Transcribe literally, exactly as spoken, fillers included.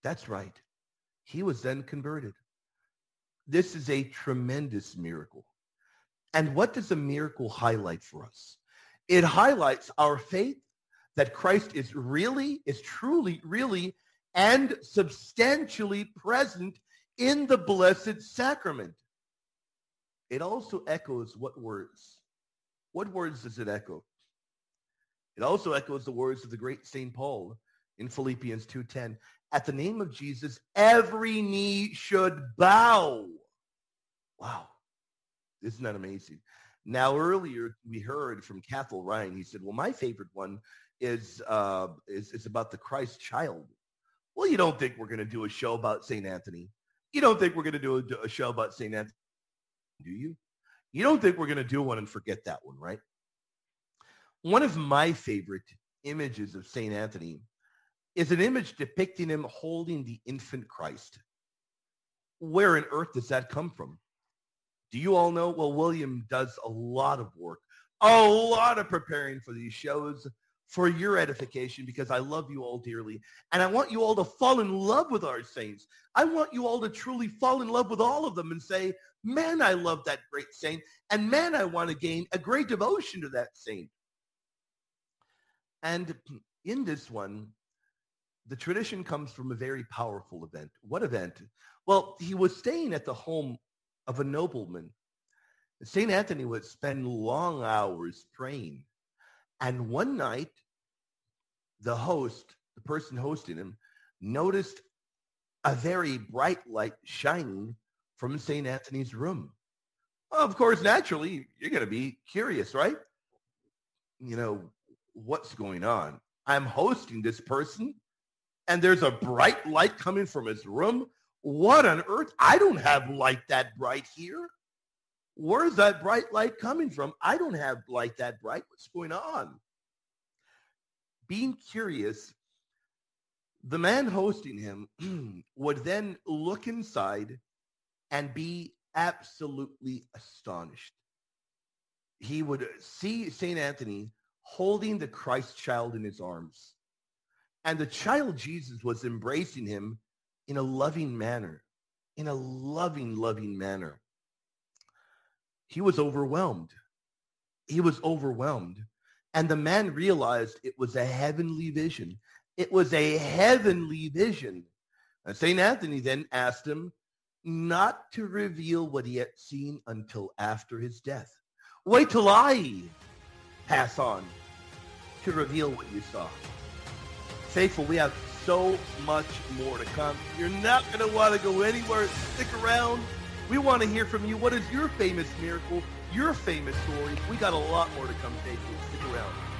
That's right. He was then converted. This is a tremendous miracle. And what does a miracle highlight for us? It highlights our faith that Christ is really, is truly, really, and substantially present in the Blessed Sacrament. It also echoes what words? What words does it echo? It also echoes the words of the great Saint Paul in Philippians two ten. At the name of Jesus, every knee should bow. Wow. Isn't that amazing? Now, earlier we heard from Cathal Ryan. He said, well, my favorite one is, uh, is, is about the Christ child. Well, you don't think we're going to do a show about Saint Anthony. You don't think we're going to do a, a show about Saint Anthony, do you? You don't think we're going to do one and forget that one, right? One of my favorite images of Saint Anthony is an image depicting him holding the infant Christ. Where on earth does that come from? Do you all know? Well, William does a lot of work, a lot of preparing for these shows for your edification, because I love you all dearly. And I want you all to fall in love with our saints. I want you all to truly fall in love with all of them and say, man, I love that great saint. And man, I want to gain a great devotion to that saint. And in this one, the tradition comes from a very powerful event. What event? Well, he was staying at the home of a nobleman. Saint Anthony would spend long hours praying. And one night, the host, the person hosting him, noticed a very bright light shining from Saint Anthony's room. Well, of course, naturally, you're going to be curious, right? You know, what's going on? I'm hosting this person, and there's a bright light coming from his room. What on earth? I don't have light that bright here. Where's that bright light coming from? I don't have light that bright. What's going on? Being curious, the man hosting him would then look inside and be absolutely astonished. He would see Saint Anthony holding the Christ child in his arms. And the child Jesus was embracing him in a loving manner, in a loving, loving manner. He was overwhelmed. He was overwhelmed. And the man realized it was a heavenly vision. It was a heavenly vision. And Saint Anthony then asked him not to reveal what he had seen until after his death. Wait till I pass on to reveal what you saw. Faithful, we have so much more to come. You're not going to want to go anywhere. Stick around. We want to hear from you. What is your famous miracle, your famous story? We got a lot more to come. Faithful, stick around.